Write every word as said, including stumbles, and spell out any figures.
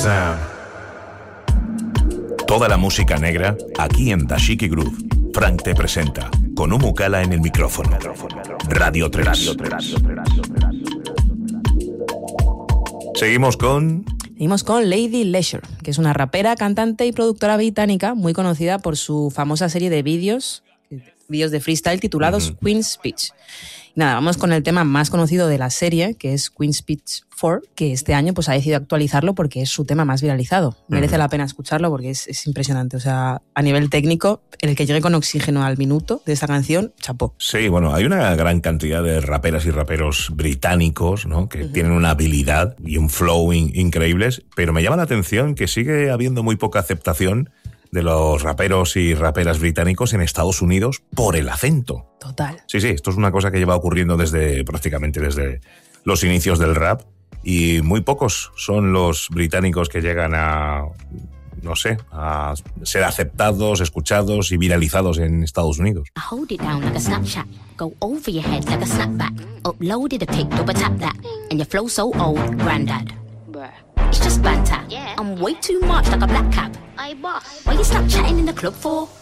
Toda la música negra aquí en Dashiki Groove. Frank te presenta con Umu Kala en el micrófono. Radio tres. Seguimos con... Seguimos con Lady Leisure, que es una rapera, cantante y productora británica muy conocida por su famosa serie de vídeos, vídeos de freestyle titulados uh-huh. Queen's Speech. Y nada, vamos con el tema más conocido de la serie, que es Queen's Speech cuatro, que este año pues ha decidido actualizarlo porque es su tema más viralizado. Merece uh-huh. la pena escucharlo porque es, es impresionante. O sea, a nivel técnico, el que llegue con oxígeno al minuto de esta canción, chapó. Sí, bueno, hay una gran cantidad de raperas y raperos británicos, ¿no? Que uh-huh. tienen una habilidad y un flow in- increíbles, pero me llama la atención que sigue habiendo muy poca aceptación de los raperos y raperas británicos en Estados Unidos por el acento. Total. Sí, sí, esto es una cosa que lleva ocurriendo desde prácticamente desde los inicios del rap y muy pocos son los británicos que llegan a, no sé, a ser aceptados, escuchados y viralizados en Estados Unidos. Hold it down like a Snapchat, go over your head like a snapback, uploaded a pic, double tap that, and your flow so old, granddad. It's just banter. Yeah. I'm way too much like a black cap. I boss. Why you Snapchatting in the club for?